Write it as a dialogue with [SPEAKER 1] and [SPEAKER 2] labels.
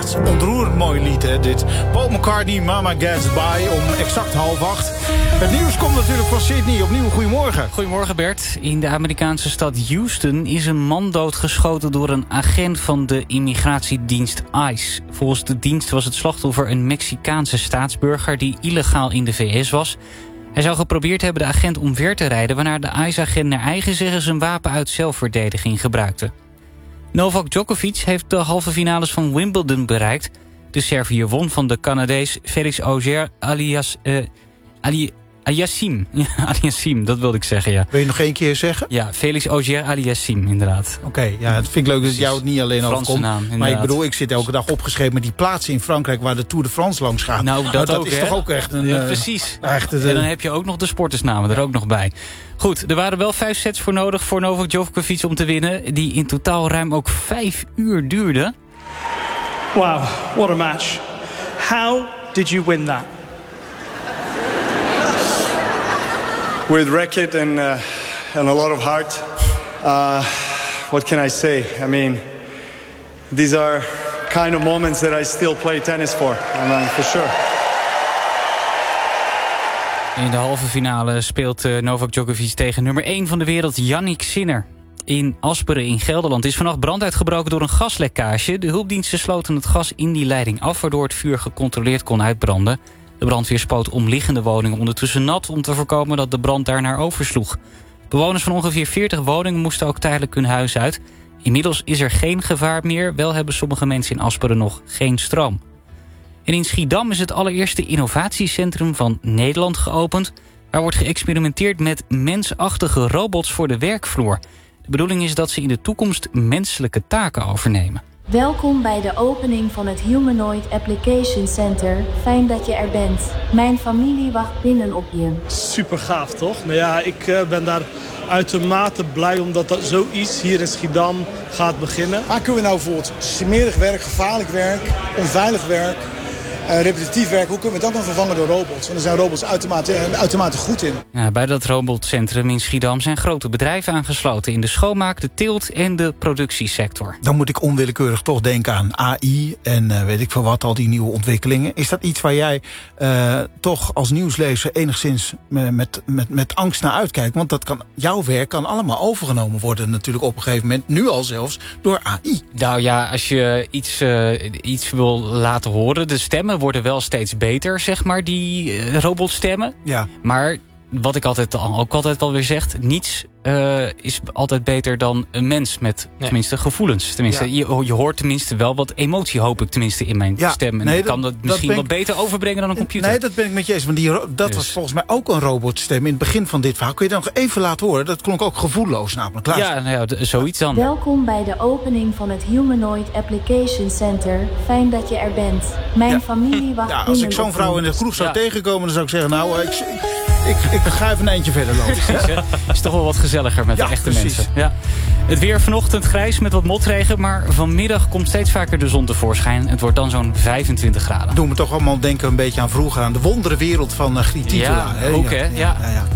[SPEAKER 1] 8. Ontroerend mooi lied, hè, dit. Paul McCartney, Mama Gets By, om exact 7:30. Het nieuws komt natuurlijk van Sydney. Opnieuw, goedemorgen.
[SPEAKER 2] Goedemorgen Bert. In de Amerikaanse stad Houston is een man doodgeschoten door een agent van de immigratiedienst ICE. Volgens de dienst was het slachtoffer een Mexicaanse staatsburger die illegaal in de VS was. Hij zou geprobeerd hebben de agent omver te rijden, waarna de ICE-agent naar eigen zeggen zijn wapen uit zelfverdediging gebruikte. Novak Djokovic heeft de halve finales van Wimbledon bereikt. De Serviër won van de Canadees Felix Auger-Aliassime. Ja, Aliassime, dat wilde ik zeggen, ja.
[SPEAKER 1] Wil je nog één keer zeggen?
[SPEAKER 2] Ja, Felix Auger-Aliassime, inderdaad.
[SPEAKER 1] Oké, ja, het vind ik leuk dat jou het niet alleen overkomt. Maar ik bedoel, ik zit elke dag opgeschreven met die plaatsen in Frankrijk waar de Tour de France langs gaat.
[SPEAKER 2] Nou, dat ook,
[SPEAKER 1] is
[SPEAKER 2] hè?
[SPEAKER 1] toch ook echt een...
[SPEAKER 2] Ja, precies.
[SPEAKER 1] Echt,
[SPEAKER 2] en dan heb je ook nog de sportersnamen er ook nog bij. Goed, er waren wel 5 sets voor nodig voor Novak Djokovic om te winnen, die in totaal ruim ook 5 uur duurde.
[SPEAKER 3] Wow, what a match. How did you win that?
[SPEAKER 4] With racket and a lot of heart. What can I say? I mean, these are kind of moments that I still play tennis for sure.
[SPEAKER 2] In de halve finale speelt Novak Djokovic tegen nummer 1 van de wereld, Jannik Sinner. In Asperen in Gelderland is vannacht brand uitgebroken door een gaslekkage. De hulpdiensten sloten het gas in die leiding af, waardoor het vuur gecontroleerd kon uitbranden. De brandweer spoot omliggende woningen ondertussen nat om te voorkomen dat de brand daarnaar oversloeg. Bewoners van ongeveer 40 woningen moesten ook tijdelijk hun huis uit. Inmiddels is er geen gevaar meer. Wel hebben sommige mensen in Asperen nog geen stroom. En in Schiedam is het allereerste innovatiecentrum van Nederland geopend. Waar wordt geëxperimenteerd met mensachtige robots voor de werkvloer. De bedoeling is dat ze in de toekomst menselijke taken overnemen.
[SPEAKER 5] Welkom bij de opening van het Humanoid Application Center. Fijn dat je er bent. Mijn familie wacht binnen op je.
[SPEAKER 3] Super gaaf, toch? Nou ja, ik ben daar uitermate blij omdat dat zoiets hier in Schiedam gaat beginnen.
[SPEAKER 6] Waar kunnen we nou bijvoorbeeld smerig werk, gevaarlijk werk, onveilig werk, repetitief werk, hoe kunnen we dat dan vervangen door robots? Want daar zijn robots uitermate goed in.
[SPEAKER 2] Ja, bij dat robotcentrum in Schiedam zijn grote bedrijven aangesloten in de schoonmaak, de teelt en de productiesector.
[SPEAKER 1] Dan moet ik onwillekeurig toch denken aan AI en weet ik veel wat, al die nieuwe ontwikkelingen. Is dat iets waar jij toch als nieuwslezer enigszins met angst naar uitkijkt? Want jouw werk kan allemaal overgenomen worden natuurlijk op een gegeven moment, nu al zelfs, door AI.
[SPEAKER 2] Nou ja, als je iets wil laten horen, de stemmen worden wel steeds beter, zeg maar, die robotstemmen. Ja. Maar wat ik ook altijd wel weer zeg, niets is altijd beter dan een mens met tenminste gevoelens. Tenminste, je hoort tenminste wel wat emotie, hoop ik tenminste, in mijn stem. En ik kan dat misschien wat beter overbrengen dan een computer.
[SPEAKER 1] Nee, dat ben ik met je eens. Want dat was volgens mij ook een robotstem in het begin van dit verhaal. Kun je dat nog even laten horen? Dat klonk ook gevoelloos namelijk.
[SPEAKER 2] Ja, nou ja, zoiets dan.
[SPEAKER 5] Welkom bij de opening van het Humanoid Application Center. Fijn dat je er bent. Mijn familie wacht binnen.
[SPEAKER 1] Als ik zo'n vrouw in de kroeg zou tegenkomen, dan zou ik zeggen, nou, ik ga even een eindje verder lopen.
[SPEAKER 2] Is toch wel wat gezelliger met de echte mensen. Ja. Het weer vanochtend grijs met wat motregen, maar vanmiddag komt steeds vaker de zon tevoorschijn. Het wordt dan zo'n 25 graden.
[SPEAKER 1] Doen we toch allemaal denken een beetje aan vroeger, aan de wondere wereld van Griet Titula.
[SPEAKER 2] Ja, ook hè. Ja.